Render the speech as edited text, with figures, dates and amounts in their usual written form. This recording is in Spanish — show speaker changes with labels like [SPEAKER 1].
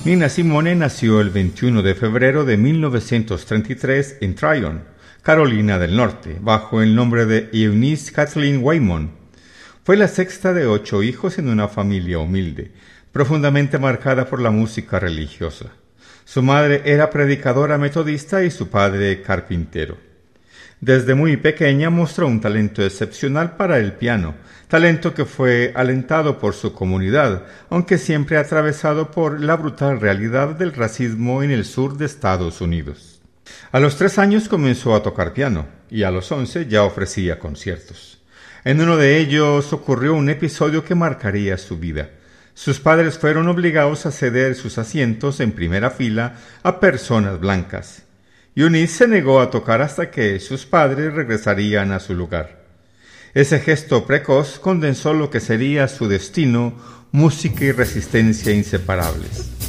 [SPEAKER 1] Nina Simone nació el 21 de febrero de 1933 en Tryon, Carolina del Norte, bajo el nombre de Eunice Kathleen Waymon. Fue la sexta de 8 hijos en una familia humilde, profundamente marcada por la música religiosa. Su madre era predicadora metodista y su padre carpintero. Desde muy pequeña mostró un talento excepcional para el piano, talento que fue alentado por su comunidad, aunque siempre atravesado por la brutal realidad del racismo en el sur de Estados Unidos. A los 3 años comenzó a tocar piano y a los 11 ya ofrecía conciertos. En uno de ellos ocurrió un episodio que marcaría su vida. Sus padres fueron obligados a ceder sus asientos en primera fila a personas blancas. Eunice se negó a tocar hasta que sus padres regresarían a su lugar. Ese gesto precoz condensó lo que sería su destino, música y resistencia inseparables.